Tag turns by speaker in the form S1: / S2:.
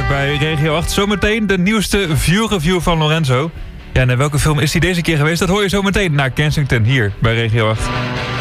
S1: hier bij Regio 8. Zometeen de nieuwste view-review van Lorenzo. Ja, en welke film is hij deze keer geweest? Dat hoor je zometeen naar Kensington hier bij Regio 8.